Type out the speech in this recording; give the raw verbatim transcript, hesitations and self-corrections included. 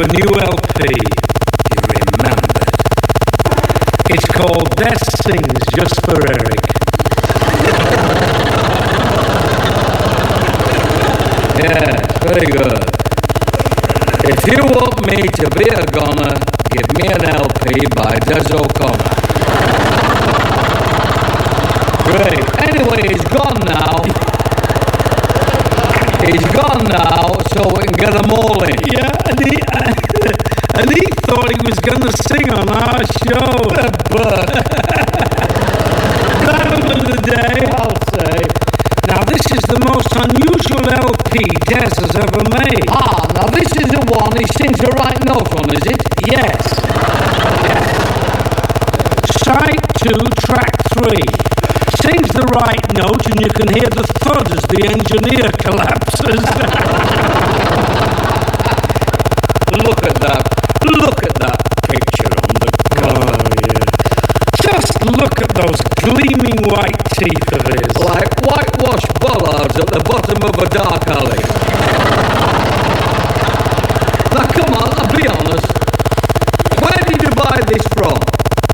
A new L P, he remembered. It's called Des Sings Just for Eric. Yeah, very good. If you want me to be a goner, give me an L P by Des O'Connor. Great. Anyway, he's gone now. He's gone now, so we can get them all in. Yeah, and he, and he thought he was going to sing on our show. But Time of the day. I'll say. Now, this is the most unusual L P Des has ever made. Ah, now this is the one he sings the right note on, is it? Yes. Yes. Side two, track three. Sings the right note and you can hear the thud as the engineer collapses. Look at that. Look at that picture on the cover. Oh, yeah. Just look at those gleaming white teeth of his. Like whitewashed bollards at the bottom of a dark alley.